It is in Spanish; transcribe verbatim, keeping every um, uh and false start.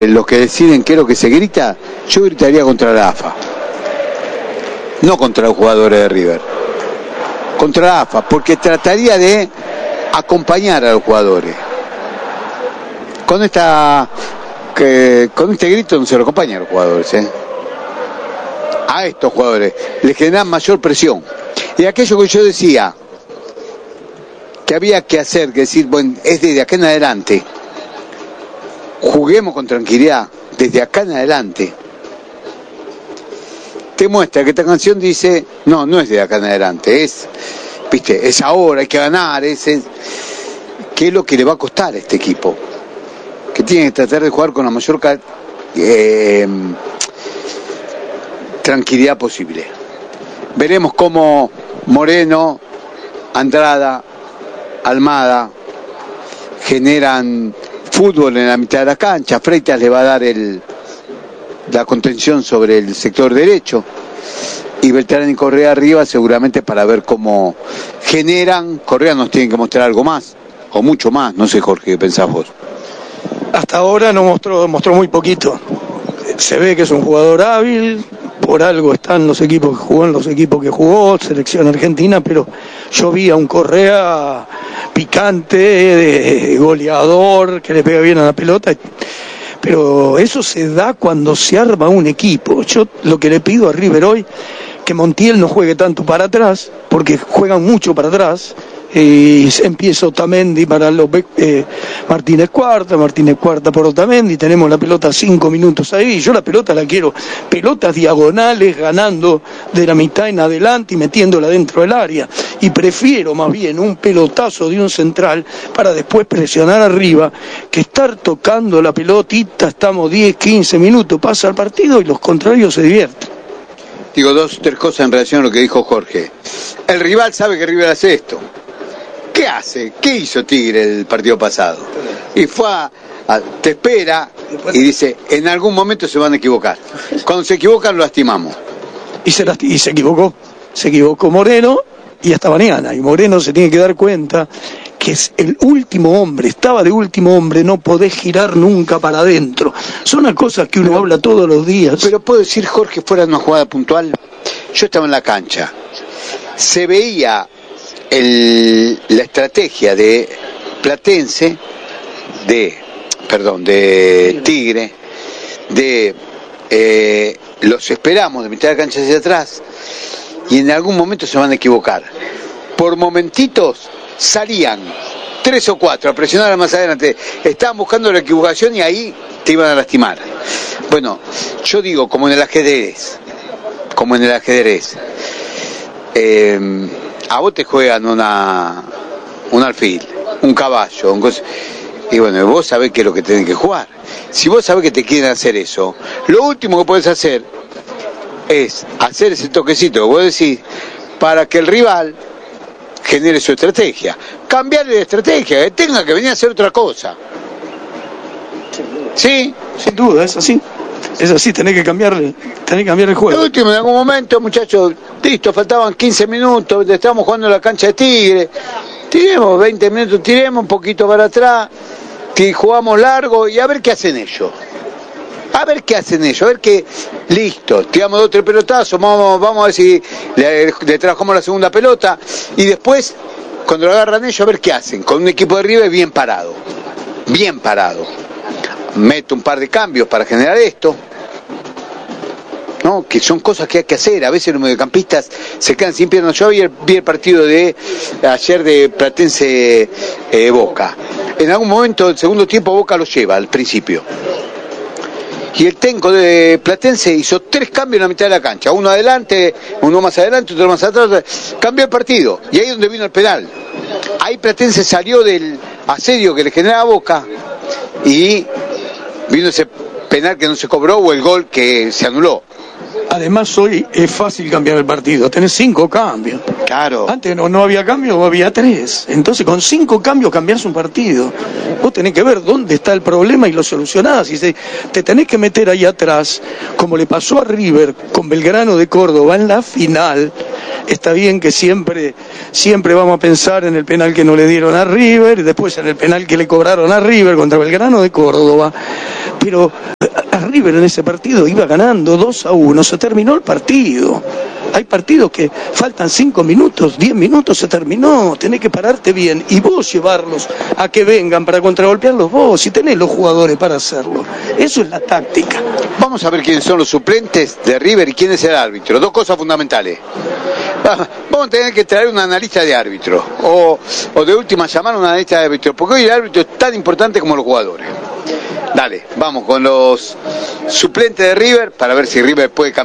los que deciden qué es lo que se grita, yo gritaría contra la A F A, no contra los jugadores de River, contra la A F A, porque trataría de acompañar a los jugadores. Con esta que, con este grito no se lo acompañan a los jugadores, ¿eh? A estos jugadores les generan mayor presión. Y aquello que yo decía que había que hacer, que decir, bueno, es desde acá en adelante, juguemos con tranquilidad, desde acá en adelante, te muestra que esta canción dice, no, no es de acá en adelante, es, viste, es ahora, hay que ganar, es, es ¿qué es lo que le va a costar a este equipo? Que tiene que tratar de jugar con la mayor eh, tranquilidad posible. Veremos cómo Moreno, Andrada, Almada generan fútbol en la mitad de la cancha. Freitas le va a dar el, la contención sobre el sector derecho y Beltrán y Correa arriba seguramente para ver cómo generan. Correa nos tiene que mostrar algo más o mucho más, no sé, Jorge, ¿qué pensás vos? Hasta ahora no mostró, mostró muy poquito. Se ve que es un jugador hábil, por algo están los equipos que jugó en los equipos que jugó, selección argentina, pero yo vi a un Correa picante, de goleador, que le pega bien a la pelota, pero eso se da cuando se arma un equipo. Yo lo que le pido a River hoy, que Montiel no juegue tanto para atrás, porque juegan mucho para atrás, y empieza Otamendi para los eh, Martínez Cuarta, Martínez Cuarta por Otamendi, tenemos la pelota cinco minutos ahí, yo la pelota la quiero, pelotas diagonales ganando de la mitad en adelante y metiéndola dentro del área, y prefiero más bien un pelotazo de un central para después presionar arriba, que estar tocando la pelotita, estamos diez, quince minutos, pasa el partido y los contrarios se divierten. Digo dos, tres cosas en relación a lo que dijo Jorge. El rival sabe que River hace esto. ¿Qué hace? ¿Qué hizo Tigre el partido pasado? Y fue a, a, te espera y dice, en algún momento se van a equivocar. Cuando se equivocan lo lastimamos. Y se, lasti- y se equivocó, se equivocó Moreno y hasta mañana. Y Moreno se tiene que dar cuenta que es el último hombre, estaba de último hombre, no podés girar nunca para adentro. Son las cosas que uno pero, habla todos los días. Pero puedo decir, Jorge, fuera de una jugada puntual, yo estaba en la cancha, se veía El, la estrategia de Platense, de, perdón, de Tigre, de eh, los esperamos de mitad de la cancha hacia atrás y en algún momento se van a equivocar. Por momentitos salían tres o cuatro a presionar más adelante, estaban buscando la equivocación y ahí te iban a lastimar. Bueno, yo digo, como en el ajedrez, como en el ajedrez, eh, a vos te juegan una un alfil, un caballo, un cos... y bueno, vos sabés qué es lo que tenés que jugar. Si vos sabés que te quieren hacer eso, lo último que podés hacer es hacer ese toquecito que vos decís para que el rival genere su estrategia. Cambiarle de estrategia, que tenga que venir a hacer otra cosa. ¿Sí? Sin duda, es así. Es así, tenés que cambiar, tenés que cambiar el juego. Lo último, en algún momento, muchachos, listo, faltaban quince minutos, estábamos jugando en la cancha de Tigre, tiremos veinte minutos, tiremos un poquito para atrás, jugamos largo y a ver qué hacen ellos. A ver qué hacen ellos, a ver qué, listo, tiramos dos o tres pelotazos, vamos, vamos a ver si le, le trabajamos la segunda pelota y después, cuando lo agarran ellos, a ver qué hacen, con un equipo de River bien parado, bien parado. Meto un par de cambios para generar esto, ¿no? Que son cosas que hay que hacer. A veces los mediocampistas se quedan sin piernas. Yo vi el, vi el partido de ayer de Platense eh, Boca. En algún momento del segundo tiempo Boca lo lleva al principio. Y el técnico de Platense hizo tres cambios en la mitad de la cancha. Uno adelante, uno más adelante, otro más atrás. Cambió el partido. Y ahí es donde vino el penal. Ahí Platense salió del asedio que le generaba Boca y vino ese penal que no se cobró o el gol que se anuló. Además hoy es fácil cambiar el partido, tenés cinco cambios. Claro. Antes no, no había cambios, había tres. Entonces con cinco cambios cambiás un partido. Vos tenés que ver dónde está el problema y lo solucionás. Y se, te tenés que meter ahí atrás, como le pasó a River con Belgrano de Córdoba en la final. está bien que siempre, siempre vamos a pensar en el penal que no le dieron a River, y después en el penal que le cobraron a River contra Belgrano de Córdoba, pero a River en ese partido iba ganando dos a uno, se terminó el partido. Hay partidos que faltan cinco minutos, diez minutos, se terminó, tenés que pararte bien y vos llevarlos a que vengan para contragolpearlos vos, y tenés los jugadores para hacerlo. Eso es la táctica. Vamos a ver quiénes son los suplentes de River y quién es el árbitro. Dos cosas fundamentales. Vamos a tener que traer un analista de árbitro, o, o de última llamar a un analista de árbitro, porque hoy el árbitro es tan importante como los jugadores. Dale, vamos con los suplentes de River para ver si River puede cambiar.